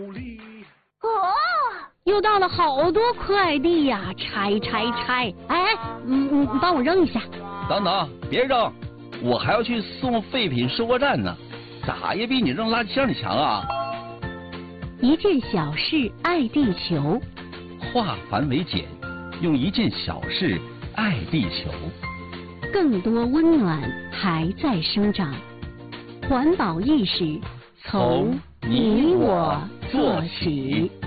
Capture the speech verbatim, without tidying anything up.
哦，又到了好多快递呀，拆拆拆！哎，嗯嗯，你帮我扔一下。 等等，别扔，我还要去送废品收货站呢，咋也比你扔垃圾箱里强啊！ 一件小事爱地球， 化繁为简，用一件小事爱地球。 更多温暖还在生长，环保意识从你我做起。